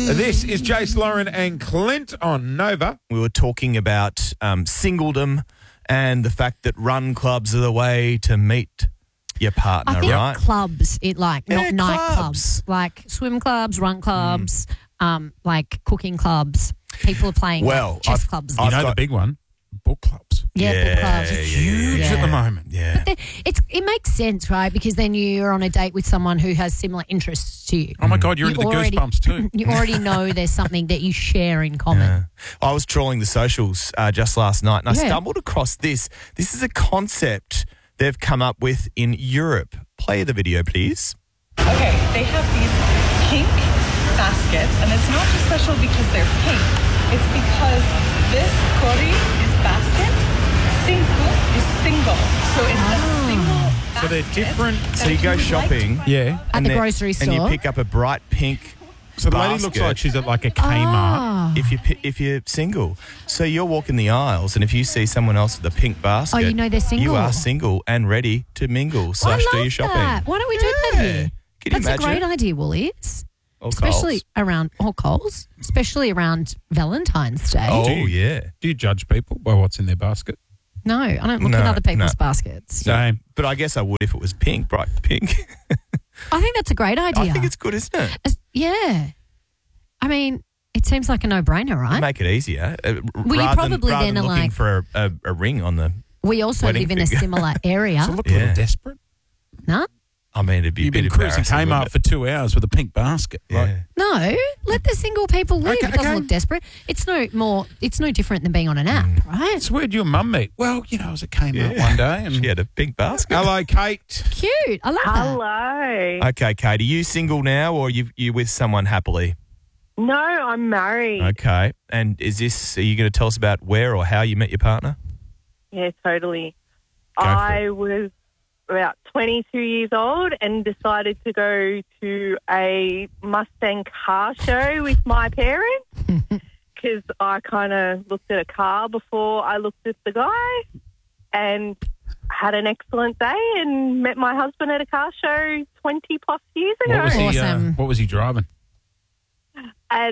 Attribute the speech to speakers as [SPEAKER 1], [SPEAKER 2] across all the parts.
[SPEAKER 1] This is Jace, Lauren and Clint on Nova.
[SPEAKER 2] We were talking about singledom and the fact that run clubs are the way to meet your partner,
[SPEAKER 3] I think
[SPEAKER 2] right?
[SPEAKER 3] clubs, not
[SPEAKER 2] Yeah,
[SPEAKER 3] nightclubs, like swim clubs, run clubs, like cooking clubs. People are playing chess clubs.
[SPEAKER 1] You know the big one? Book clubs.
[SPEAKER 3] Book clubs.
[SPEAKER 1] It's huge at the moment.
[SPEAKER 2] Yeah.
[SPEAKER 3] But it makes sense, right? Because then you're on a date with someone who has similar interests to you.
[SPEAKER 1] Oh, my God, you're into the goosebumps too.
[SPEAKER 3] You already know there's something that you share in common.
[SPEAKER 2] Yeah. I was trawling the socials just last night and I stumbled across this. This is a concept they've come up with in Europe. Play the video, please.
[SPEAKER 4] Okay, they have these pink baskets, and it's not just special because they're pink. It's because this kori is basket, cinco is single. So it's a single basket.
[SPEAKER 1] So they're different.
[SPEAKER 2] So you go shopping.
[SPEAKER 1] Yeah.
[SPEAKER 3] At the grocery store.
[SPEAKER 2] And you pick up a bright pink
[SPEAKER 1] So the lady looks like she's at like a Kmart.
[SPEAKER 2] if you're single. So you're walking the aisles and if you see someone else with a pink basket,
[SPEAKER 3] you know they're single.
[SPEAKER 2] You are single and ready to mingle / do your shopping.
[SPEAKER 3] That. Why don't we do that here?
[SPEAKER 2] Can you
[SPEAKER 3] That's a
[SPEAKER 2] imagine?
[SPEAKER 3] great idea, Woolies.
[SPEAKER 2] Or
[SPEAKER 3] Especially
[SPEAKER 2] Coles.
[SPEAKER 3] around Coles, especially around Valentine's Day.
[SPEAKER 2] Oh, yeah.
[SPEAKER 1] Do you judge people by what's in their basket?
[SPEAKER 3] No, I don't look at other people's baskets.
[SPEAKER 1] Same.
[SPEAKER 2] But I guess I would if it was pink, bright pink.
[SPEAKER 3] I think that's a great idea.
[SPEAKER 2] I think it's good, isn't it?
[SPEAKER 3] Yeah. I mean, it seems like a no-brainer, right?
[SPEAKER 2] Make it easier.
[SPEAKER 3] Well, you
[SPEAKER 2] rather
[SPEAKER 3] probably
[SPEAKER 2] than
[SPEAKER 3] then are
[SPEAKER 2] looking
[SPEAKER 3] like-
[SPEAKER 2] for a ring on the
[SPEAKER 3] We also
[SPEAKER 2] wedding
[SPEAKER 3] live in a
[SPEAKER 2] finger.
[SPEAKER 3] similar area.
[SPEAKER 1] So look a little desperate.
[SPEAKER 3] No?
[SPEAKER 2] I mean, it'd be
[SPEAKER 1] You've
[SPEAKER 2] a bit
[SPEAKER 1] been cruising
[SPEAKER 2] embarrassing,
[SPEAKER 1] Kmart
[SPEAKER 2] wouldn't
[SPEAKER 1] for 2 hours with a pink basket.
[SPEAKER 2] Yeah.
[SPEAKER 1] Like,
[SPEAKER 3] No, let the single people live.
[SPEAKER 1] Okay,
[SPEAKER 3] It doesn't
[SPEAKER 1] okay.
[SPEAKER 3] look desperate. It's no different than being on an app, right?
[SPEAKER 1] it's where'd your mum meet? Well, I was at Kmart one day and
[SPEAKER 2] She had a pink basket.
[SPEAKER 1] hello, Kate.
[SPEAKER 3] Cute. I love that.
[SPEAKER 4] Hello.
[SPEAKER 2] Okay, Kate, are you single now or you with someone happily?
[SPEAKER 4] No, I'm married.
[SPEAKER 2] Okay. And are you going to tell us about where or how you met your partner?
[SPEAKER 4] Yeah, totally.
[SPEAKER 2] Go for
[SPEAKER 4] I was about 22 years old and decided to go to a Mustang car show with my parents because I kind of looked at a car before I looked at the guy and had an excellent day and met my husband at a car show 20 plus years ago.
[SPEAKER 3] Awesome.
[SPEAKER 1] What was he driving?
[SPEAKER 4] A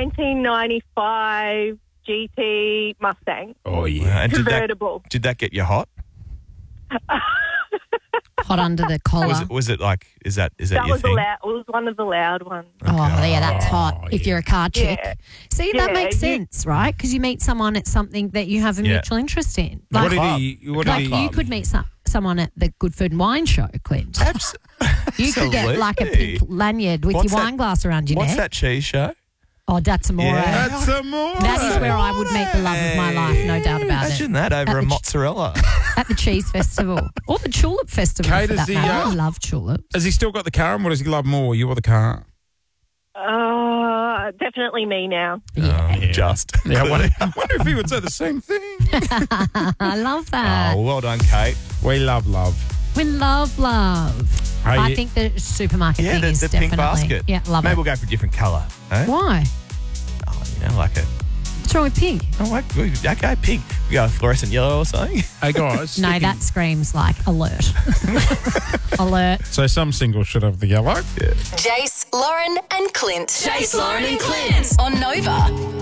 [SPEAKER 4] 1995 GT Mustang.
[SPEAKER 1] Oh, yeah.
[SPEAKER 2] And
[SPEAKER 4] Convertible.
[SPEAKER 2] did that get you hot?
[SPEAKER 3] Hot under the collar.
[SPEAKER 2] Was it like, is that
[SPEAKER 4] That
[SPEAKER 2] your
[SPEAKER 4] was
[SPEAKER 2] thing?
[SPEAKER 4] it was one of the loud ones.
[SPEAKER 3] Oh, yeah, that's hot if
[SPEAKER 1] yeah.
[SPEAKER 3] you're a car chick.
[SPEAKER 4] Yeah.
[SPEAKER 3] See, that
[SPEAKER 4] Yeah,
[SPEAKER 3] makes
[SPEAKER 4] you-
[SPEAKER 3] sense, right? Because you meet someone at something that you have a
[SPEAKER 2] Yeah.
[SPEAKER 3] mutual interest in.
[SPEAKER 1] What
[SPEAKER 3] Like,
[SPEAKER 1] did
[SPEAKER 2] club.
[SPEAKER 1] he? What
[SPEAKER 3] like
[SPEAKER 1] did he?
[SPEAKER 3] you could meet someone at the Good Food and Wine show, Clint. You could get like a pink lanyard with
[SPEAKER 2] What's
[SPEAKER 3] your
[SPEAKER 2] that-
[SPEAKER 3] wine glass around your
[SPEAKER 2] What's
[SPEAKER 3] neck.
[SPEAKER 2] that cheese show?
[SPEAKER 3] Oh, that's amore.
[SPEAKER 2] Yeah.
[SPEAKER 1] That's some more.
[SPEAKER 3] That is where I would meet the love of my life, no doubt about
[SPEAKER 2] Imagine
[SPEAKER 3] it.
[SPEAKER 2] that over
[SPEAKER 3] At
[SPEAKER 2] a
[SPEAKER 3] the
[SPEAKER 2] mozzarella.
[SPEAKER 3] At the cheese festival or the tulip festival.
[SPEAKER 1] Kate,
[SPEAKER 3] for
[SPEAKER 1] is
[SPEAKER 3] that
[SPEAKER 1] the,
[SPEAKER 3] matter. I love tulips.
[SPEAKER 1] Has he still got the car and what does he love more, you or the car?
[SPEAKER 4] Definitely me now.
[SPEAKER 2] Just.
[SPEAKER 1] Yeah, I wonder if he would say the same thing.
[SPEAKER 3] I love that.
[SPEAKER 2] Oh, well done, Kate.
[SPEAKER 1] We love love.
[SPEAKER 3] We love.
[SPEAKER 1] Hey,
[SPEAKER 3] I think the supermarket
[SPEAKER 2] Yeah,
[SPEAKER 3] thing
[SPEAKER 2] the
[SPEAKER 3] is
[SPEAKER 2] pink
[SPEAKER 3] definitely.
[SPEAKER 2] basket.
[SPEAKER 3] Yeah, love
[SPEAKER 2] Maybe
[SPEAKER 3] it.
[SPEAKER 2] we'll go for a different colour. Eh?
[SPEAKER 3] Why?
[SPEAKER 2] Oh, like a...
[SPEAKER 3] What's wrong with pink?
[SPEAKER 2] Oh, okay, pink. We got a fluorescent yellow or something.
[SPEAKER 1] Hey, guys.
[SPEAKER 3] No, that screams like alert. Alert.
[SPEAKER 1] So some singles should have the yellow.
[SPEAKER 5] Jace, Lauren and Clint. Jace, Lauren and Clint on Nova.